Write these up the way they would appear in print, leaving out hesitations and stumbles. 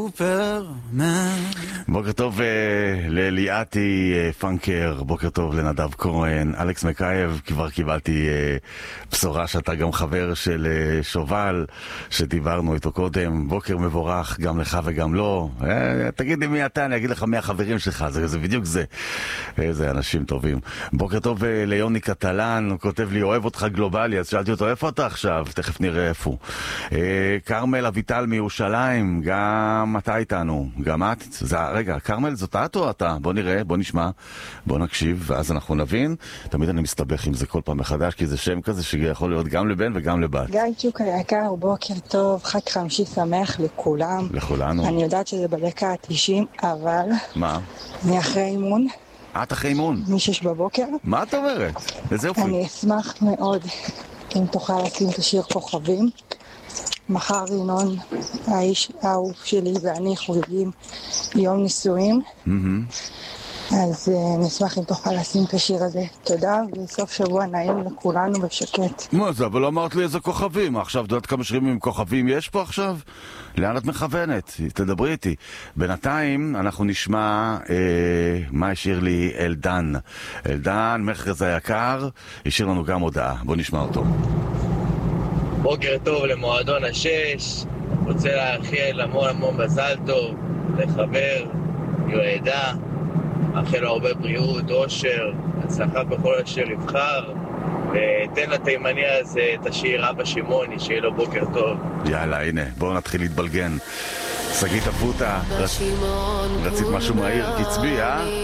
בוקר טוב לליאתי פנקר, בוקר טוב לנדב כהן, אלכס מקייב. כבר קיבלתי בשורה שאתה גם חבר של שובל שדיברנו איתו קודם. בוקר מבורך גם לך וגם לא. תגיד לי מי אתה, אני אגיד לך מי החברים שלך, זה בדיוק זה. איזה אנשים טובים. בוקר טוב ליוני קטלן, הוא כותב לי אוהב אותך גלובלי, אז שאלתי אותו איפה אתה עכשיו, תכף נראה איפה. קרמל אביטל מירושלים, גם אתה איתנו, גם את. רגע, קרמל, זאת את או אתה? בוא נראה, בוא נשמע, בוא נקשיב, ואז אנחנו נבין. תמיד אני מסתבך עם זה כל פעם מחדש, כי זה שם כזה שיכול להיות גם לבן וגם לבת. גיא צ'וק היקר, בוקר טוב, חג חמישי שמח לכולם. לכולנו. אני יודעת שזה בדקה ה-90, אבל... מה? אני אחרי אימון. את אחרי אימון? מ-6 בבוקר. מה את אומרת? איזה יופי. אני אשמח מאוד אם תוכל לשים את השיר כוכבים. מחר ינון, האיש האהוב שלי ואני חוגגים יום נישואים. אז נשמח אם תוכל לשים את השיר הזה. תודה, וסוף שבוע נעים לכולנו בשקט. מה זה? אבל לא אמרת לי איזה כוכבים. עכשיו, דעת כמה שירים עם כוכבים יש פה עכשיו? לאן את מכוונת? תדברי איתי. בינתיים אנחנו נשמע מה השאיר לי אלדן. אלדן, מחרז היקר, השאיר לנו גם הודעה. בוא נשמע אותו. בוקר טוב למועדון השש, רוצה לאחל המון מזל טוב לחבר יועדה, מאחל לו הרבה בריאות, אושר, הצלחה בכל אשר יבחר, ותן לתימני הזה את השיר אבא שמעוני, שיהיה לו בוקר טוב. יאללה, הנה, בואו נתחיל להתבלגן. שגית אפוטה, רצית משהו מהיר, תצבי,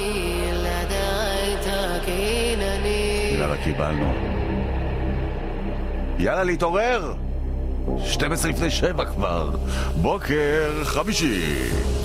יאללה, קיבלנו. יאללה, להתעורר! 12 לפני 7 כבר, בוקר חמישי.